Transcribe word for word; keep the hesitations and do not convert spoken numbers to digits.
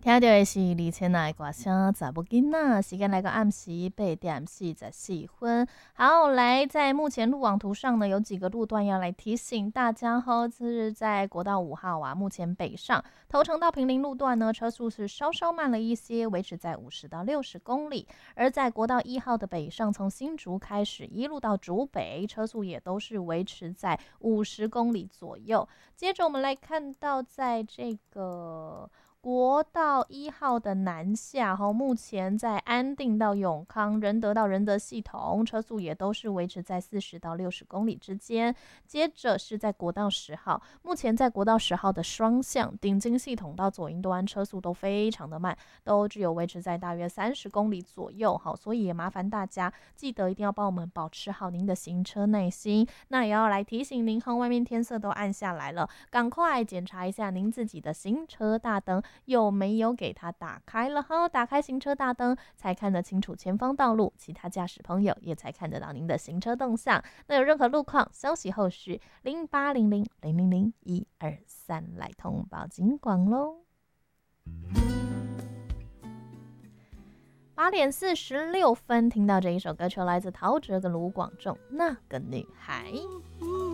听到的是李千娜的歌声，查某囡仔。时间来到暗时八点四十四分。好，来，在目前路网图上呢，有几个路段要来提醒大家哈。这是在国道五号啊，目前北上头城到平林路段呢，车速是稍稍慢了一些，维持在五十到六十公里。而在国道一号的北上，从新竹开始一路到竹北，车速也都是维持在五十公里左右。接着我们来看到，在这个国道一号的南下，目前在安定到永康、仁德到仁德系统，车速也都是维持在四十到六十公里之间。接着是在国道十号，目前在国道十号的双向顶金系统到左营端，车速都非常的慢，都只有维持在大约三十公里左右。好，所以也麻烦大家记得一定要帮我们保持好您的行车耐心。那也要来提醒您，外面天色都暗下来了，赶快检查一下您自己的行车大灯有没有给它打开了哈？打开行车大灯才看得清楚前方道路，其他驾驶朋友也才看得到您的行车动向。那有任何路况消息后续零八零零零零零一二三来通报警广喽。八点四十六分，听到这一首歌曲来自陶喆跟卢广仲《那个女孩》。